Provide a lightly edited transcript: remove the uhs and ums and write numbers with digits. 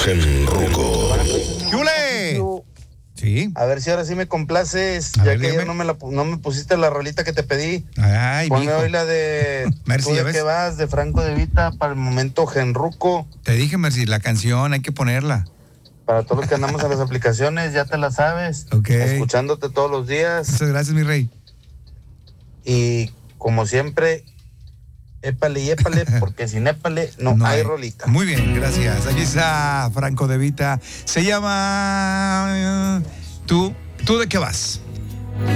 Genruco. ¡Yule! Sí. A ver si ahora sí me complaces, A ya ver, que ayer dígame. no me pusiste la rolita que te pedí. Ay, Ponme mijo. hoy la de Merci, ¿Tú ¿ya de ves? qué vas? De Franco de Vita para el momento Genruco. Te dije, Merci, la canción hay que ponerla. Para todos los que andamos a las aplicaciones, ya te la sabes. Ok. Escuchándote todos los días. Muchas gracias, mi rey. Y como siempre, épale y épale, porque sin épale no hay rolita. Muy bien, gracias. Aquí está Franco de Vita. Se llama ¿Tú de qué vas?